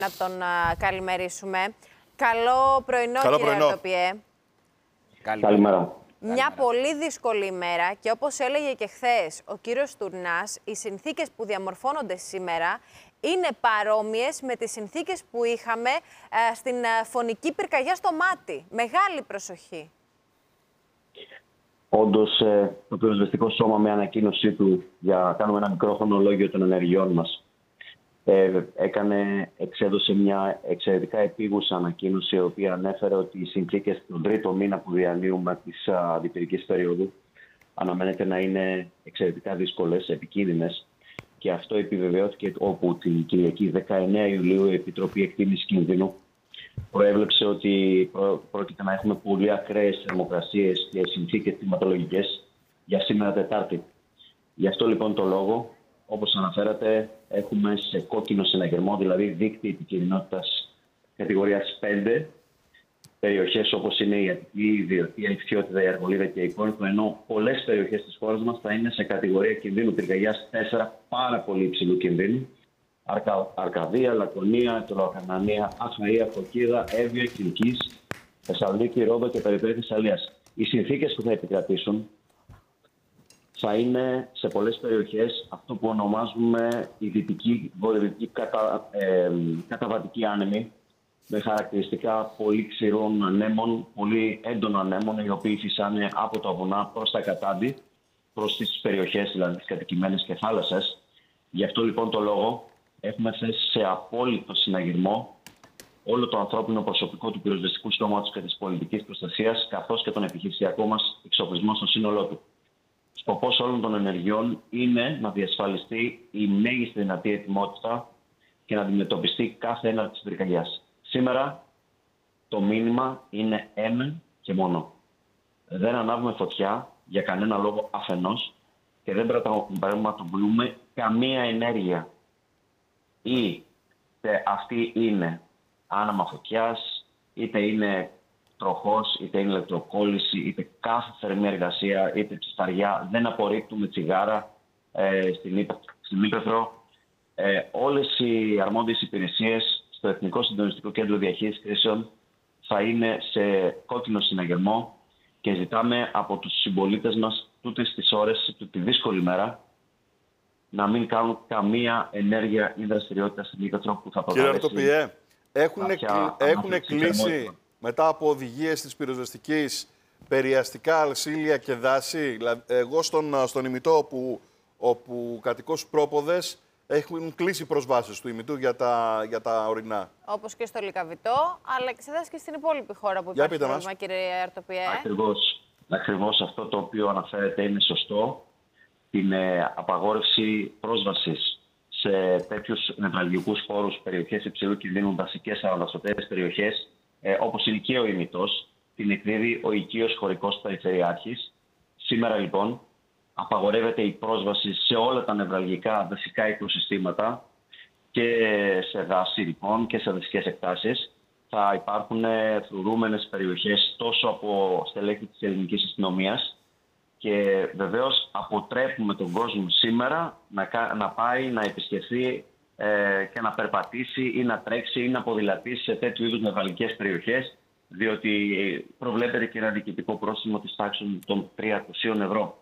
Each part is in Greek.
να τον καλημερίσουμε. Καλό πρωινό, κύριε Αρτοπιέ. Καλημέρα. Μια πολύ δύσκολη ημέρα και όπως έλεγε και χθες ο κύριος Τουρνάς, οι συνθήκες που διαμορφώνονται σήμερα είναι παρόμοιες με τις συνθήκες που είχαμε στην φωνική πυρκαγιά στο Μάτι. Μεγάλη προσοχή. Όντως, το πυροσβεστικό σώμα με ανακοίνωσή του για κάνουμε ένα μικρό χρονολόγιο των ενεργειών μας εξέδωσε μια εξαιρετικά επίγουσα ανακοίνωση, η οποία ανέφερε ότι οι συνθήκες τον τρίτο μήνα που διανύουμε της αντιπυρικής περίοδου αναμένεται να είναι εξαιρετικά δύσκολες, επικίνδυνες, και αυτό επιβεβαιώθηκε όπου την Κυριακή 19 Ιουλίου η Επιτροπή Εκτίμησης Κινδύνου προέβλεψε ότι πρόκειται να έχουμε πολύ ακραίες θερμοκρασίες και συνθήκες κλιματολογικές για σήμερα Τετάρτη. Γι' αυτό λοιπόν το λόγο, όπως αναφέρατε, έχουμε σε κόκκινο συναγερμό, δηλαδή δείκτη επικινδυνότητας κατηγορίας 5, περιοχές όπως είναι η Αττική, η Ιδιωτία, η Φθιώτιδα, η Αργολίδα και η Κόρινθο, ενώ πολλές περιοχές της χώρας μας θα είναι σε κατηγορία κινδύνου πυρκαγιάς 4, πάρα πολύ υψηλού κινδύνου. Αρκαδία, Λακωνία, Τολοκαρνανία, Αχαΐα, Φωκίδα, Εύβοια, Κιλκής, Θεσσαλονίκη, Ρόδο και περιπέτεια Θεσσαλίας. Οι συνθήκες που θα επικρατήσουν θα είναι σε πολλές περιοχές αυτό που ονομάζουμε η δυτική, βορειοδυτική καταβατική άνεμη, με χαρακτηριστικά πολύ ξηρών ανέμων, πολύ έντονων ανέμων, οι οποίοι φυσάνε από τα βουνά προς τα κατάντη, προς τις περιοχές, δηλαδή τις κατοικημένες και θάλασσες. Γι' αυτό λοιπόν το λόγο έχουμε θέσει σε απόλυτο συναγερμό όλο το ανθρώπινο προσωπικό του πυροσβεστικού σώματος και της πολιτικής προστασίας, καθώς και τον επιχειρησιακό μας εξοπλισμό στο σύνολό του. Σκοπός όλων των ενεργειών είναι να διασφαλιστεί η μέγιστη δυνατή ετοιμότητα και να αντιμετωπιστεί κάθε έναρξη της πυρκαγιάς. Σήμερα το μήνυμα είναι ένα και μόνο. Δεν ανάβουμε φωτιά για κανένα λόγο αφενός και δεν πραγματοποιούμε καμία ενέργεια. Είτε αυτή είναι άναμα φωτιάς, είτε είναι τροχός, είτε είναι ηλεκτροκόλληση, είτε θερμή εργασία, είτε ψισταριά. Δεν απορρίπτουμε τσιγάρα στην Ύπαιθρο. Όλες οι αρμόδιες υπηρεσίες στο Εθνικό Συντονιστικό Κέντρο Διαχείρισης Κρίσεων θα είναι σε κόκκινο συναγερμό και ζητάμε από τους συμπολίτες μας τούτες τις ώρες, τη δύσκολη μέρα, να μην κάνουν καμία ενέργεια ή δραστηριότητα στην Ύπαιθρο που θα προκαλέσει. Κύριε Αρτοπιέ, έχουν κλείσει μετά από οδηγίες της πυροσβεστικής περιαστικά αλσίλια και δάση? Εγώ στον ημιτό όπου κατοικώ στους πρόποδες έχουν κλείσει προσβάσεις του ημιτού για τα ορεινά. Όπως και στο Λυκαβητό, αλλά εξετάσεις και στην υπόλοιπη χώρα που υπάρχει πρόβλημα, κύριε Αρτοπιέ. Ακριβώς αυτό το οποίο αναφέρεται είναι σωστό. Την απαγόρευση πρόσβασης σε τέτοιους νευραλγικούς χώρους, περιοχές υψηλού κινδύνου, δασικές αναδασωτές περιοχές, όπως είναι και ο ημιτός, την εκδίδει ο οικείος χωρικός περιφερειάρχης. Σήμερα λοιπόν απαγορεύεται η πρόσβαση σε όλα τα νευραλγικά δασικά οικοσυστήματα και σε δάση λοιπόν και σε δασικές εκτάσεις. Θα υπάρχουν φρουρούμενες περιοχές τόσο από στελέχη της ελληνικής αστυνομίας και βεβαίως αποτρέπουμε τον κόσμο σήμερα να πάει να επισκεφθεί και να περπατήσει ή να τρέξει ή να ποδηλατήσει σε τέτοιου είδους νευραλγικές περιοχές, διότι προβλέπεται και ένα διοικητικό πρόστιμο της τάξης των 300 ευρώ.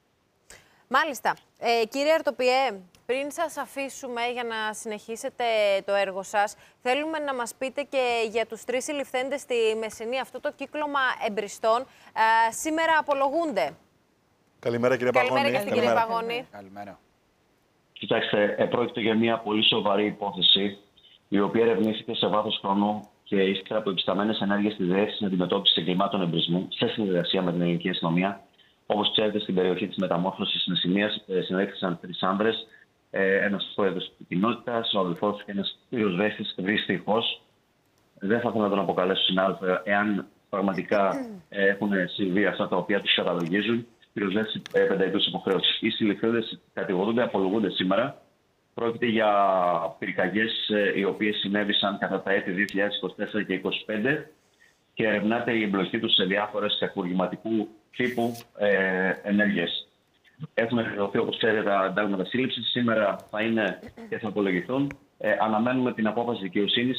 Μάλιστα. Κύριε Αρτοπιέ, πριν σας αφήσουμε για να συνεχίσετε το έργο σας, θέλουμε να μας πείτε και για τους 3 συλληφθέντες στη Μεσσηνή. Αυτό το κύκλωμα εμπριστών σήμερα απολογούνται. Καλημέρα κύριε Παγώνη. Καλημέρα και κύριε Παγώνη. Καλημέρα. Κοιτάξτε, πρόκειται για μια πολύ σοβαρή υπόθεση, η οποία ερευνήθηκε σε βάθος χρόνου και ύστερα από επισταμένες ενέργειες στη Διεύθυνση Αντιμετώπισης Εγκλημάτων Εμπρισμού, σε συνεργασία με την ελληνική αστυνομία. Όπως ξέρετε, στην περιοχή της μεταμόρφωσης της Μεσσηνίας συνέλεξαν 3 άνδρες, ένας πρόεδρος της κοινότητας, ο αδελφός του και ένας πυροσβέστης. Δυστυχώς, δεν θα ήθελα να τον αποκαλέσω συνάδελφο, εάν πραγματικά έχουν συμβεί αυτά τα οποία τους καταλογίζουν. Πυροσβέστης 5 ετούς υποχρέωσης. Οι συλληφθέντες κατηγορούνται, απολογούνται σήμερα. Πρόκειται για πυρκαγιές οι οποίες συνέβησαν κατά τα έτη 2024 και 2025 και ερευνάται η εμπλοκή τους σε διάφορες κακουργηματικού τύπου ενέργειες. Έχουν εκδοθεί, όπως ξέρετε, τα εντάγματα σύλληψης. Σήμερα θα είναι και θα απολογηθούν. Αναμένουμε την απόφαση δικαιοσύνης.